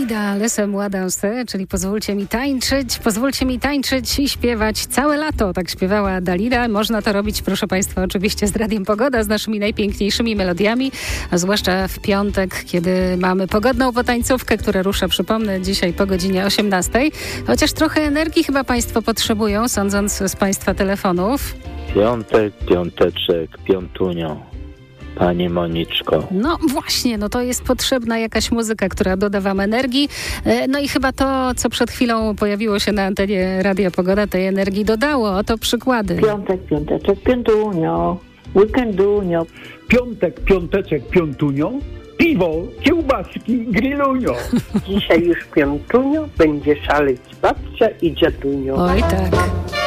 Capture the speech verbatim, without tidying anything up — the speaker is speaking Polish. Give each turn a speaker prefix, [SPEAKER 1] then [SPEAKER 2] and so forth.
[SPEAKER 1] Dalida, Laissez-moi danser, czyli pozwólcie mi tańczyć, pozwólcie mi tańczyć i śpiewać całe lato. Tak śpiewała Dalida. Można to robić, proszę Państwa, oczywiście z Radiem Pogoda, z naszymi najpiękniejszymi melodiami, a zwłaszcza w piątek, kiedy mamy pogodną potańcówkę, która rusza, przypomnę, dzisiaj po godzinie osiemnastej. Chociaż trochę energii chyba Państwo potrzebują, sądząc z Państwa telefonów.
[SPEAKER 2] Piątek, piąteczek, piątunio. Pani Moniczko.
[SPEAKER 1] No właśnie, no to jest potrzebna jakaś muzyka, która doda wam energii. No i chyba to, co przed chwilą pojawiło się na antenie Radia Pogoda, tej energii dodało. Oto przykłady.
[SPEAKER 3] Piątek, piąteczek, piątunio, weekendunio.
[SPEAKER 4] Piątek, piąteczek, piątunio, piwo, kiełbaski, grillunio.
[SPEAKER 5] Dzisiaj już piątunio, będzie szaleć babcia i dziadunio.
[SPEAKER 1] Oj tak.